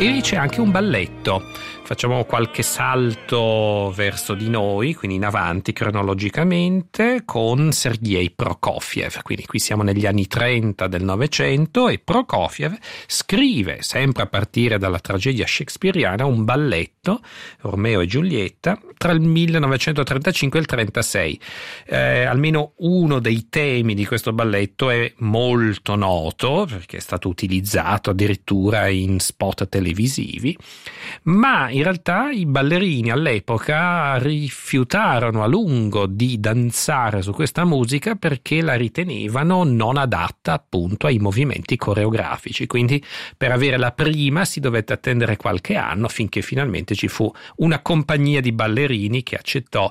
e c'è anche un balletto. Facciamo qualche salto verso di noi, quindi in avanti cronologicamente, con Sergei Prokofiev. Quindi qui siamo negli anni 30 del Novecento e Prokofiev scrive, sempre a partire dalla tragedia shakespeariana, un balletto, Romeo e Giulietta, tra il 1935 e il 36. Almeno uno dei temi di questo balletto è molto noto, perché è stato utilizzato addirittura in spot televisivi, ma in realtà i ballerini all'epoca rifiutarono a lungo di danzare su questa musica perché la ritenevano non adatta appunto ai movimenti coreografici. Quindi per avere la prima si dovette attendere qualche anno finché finalmente ci fu una compagnia di ballerini che accettò,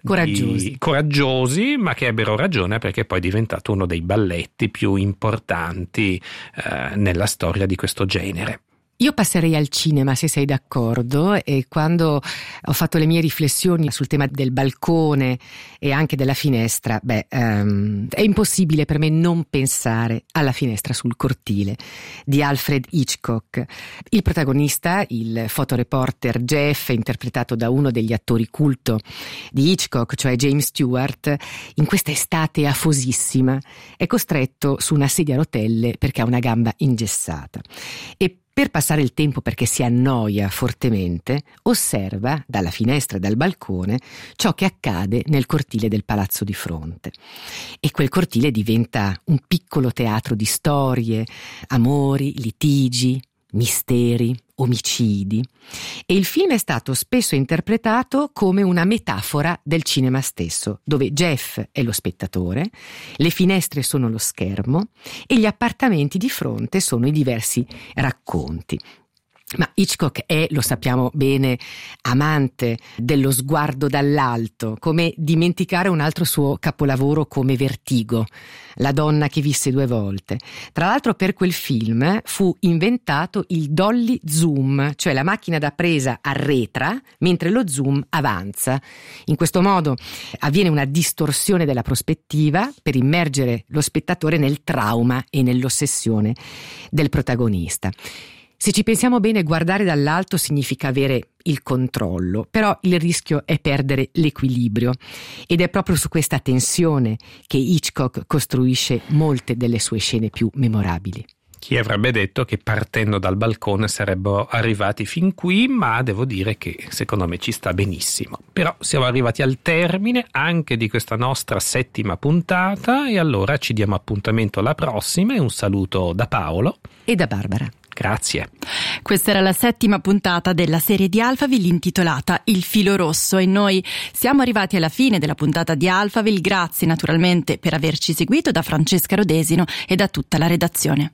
coraggiosi, ma che ebbero ragione, perché poi è diventato uno dei balletti più importanti nella storia di questo genere. Io passerei al cinema, se sei d'accordo, e quando ho fatto le mie riflessioni sul tema del balcone e anche della finestra, è impossibile per me non pensare alla finestra sul cortile di Alfred Hitchcock. Il protagonista, il fotoreporter Jeff, interpretato da uno degli attori culto di Hitchcock, cioè James Stewart, in questa estate afosissima è costretto su una sedia a rotelle perché ha una gamba ingessata. E per passare il tempo, perché si annoia fortemente, osserva dalla finestra e dal balcone ciò che accade nel cortile del palazzo di fronte. E quel cortile diventa un piccolo teatro di storie, amori, litigi, misteri, omicidi. E il film è stato spesso interpretato come una metafora del cinema stesso, dove Jeff è lo spettatore, le finestre sono lo schermo e gli appartamenti di fronte sono i diversi racconti. Ma Hitchcock è, lo sappiamo bene, amante dello sguardo dall'alto, come dimenticare un altro suo capolavoro come Vertigo, La donna che visse 2 volte. Tra l'altro per quel film fu inventato il dolly zoom, cioè la macchina da presa arretra mentre lo zoom avanza. In questo modo avviene una distorsione della prospettiva per immergere lo spettatore nel trauma e nell'ossessione del protagonista. Se ci pensiamo bene, guardare dall'alto significa avere il controllo, però il rischio è perdere l'equilibrio, ed è proprio su questa tensione che Hitchcock costruisce molte delle sue scene più memorabili. Chi avrebbe detto che partendo dal balcone sarebbero arrivati fin qui, ma devo dire che secondo me ci sta benissimo. Però siamo arrivati al termine anche di questa nostra 7ª puntata e allora ci diamo appuntamento alla prossima e un saluto da Paolo e da Barbara. Grazie. Questa era la 7ª puntata della serie di Alphaville intitolata Il filo rosso e noi siamo arrivati alla fine della puntata di Alphaville. Grazie naturalmente per averci seguito da Francesca Rodesino e da tutta la redazione.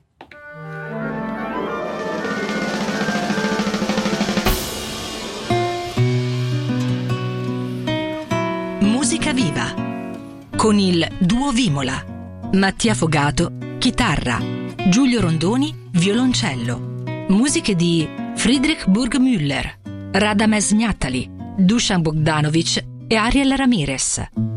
Musica viva con il Duo Vimola. Mattia Fogato, chitarra, Giulio Rondoni, violoncello. Musiche di Friedrich Burgmüller, Radames Gnatali, Dusan Bogdanovic e Ariel Ramirez.